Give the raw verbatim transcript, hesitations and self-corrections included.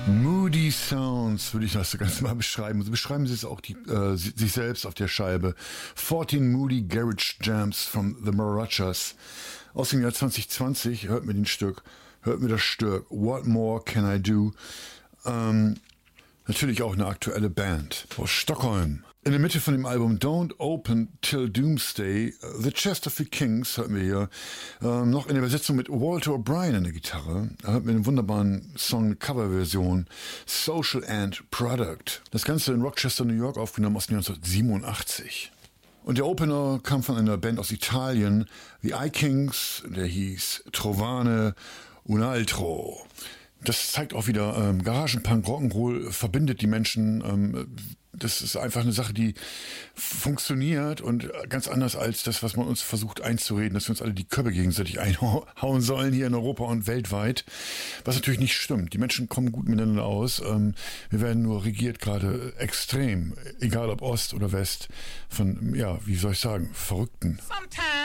Moody Sounds würde ich das Ganze mal beschreiben. So beschreiben sie es auch die, äh, sich selbst auf der Scheibe. fourteen Moody Garage Jams from the Marachas. Aus dem Jahr zwanzig zwanzig, hört mir den Stück, hört mir das Stück. What More Can I Do? Ähm, natürlich auch eine aktuelle Band aus Stockholm. In der Mitte von dem Album Don't Open Till Doomsday, The Chesterfield Kings, hörten wir hier, ähm, noch in der Übersetzung mit Walter O'Brien an der Gitarre. Da hörten wir einen wunderbaren Song, Coverversion, Social and Product. Das Ganze in Rochester, New York, aufgenommen aus neunzehnhundertsiebenundachtzig. Und der Opener kam von einer Band aus Italien, The I-Kings, der hieß Trovane un altro. Das zeigt auch wieder, ähm, Garagenpunk, Rock'n'Roll verbindet die Menschen. Ähm, das ist einfach eine Sache, die funktioniert und ganz anders als das, was man uns versucht einzureden, dass wir uns alle die Köpfe gegenseitig einhauen sollen hier in Europa und weltweit. Was natürlich nicht stimmt. Die Menschen kommen gut miteinander aus. Ähm, wir werden nur regiert gerade extrem, egal ob Ost oder West, von, ja, wie soll ich sagen, Verrückten. Sometimes